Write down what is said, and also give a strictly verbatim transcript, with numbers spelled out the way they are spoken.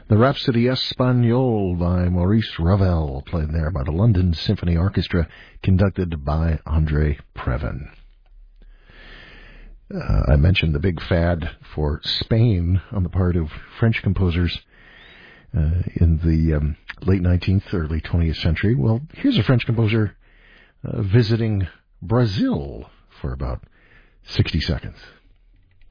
The Rhapsody Espagnole by Maurice Ravel, played there by the London Symphony Orchestra, conducted by Andre Previn. Uh, I mentioned the big fad for Spain on the part of French composers uh, in the um, late nineteenth, early twentieth century. Well, here's a French composer uh, visiting Brazil for about sixty seconds.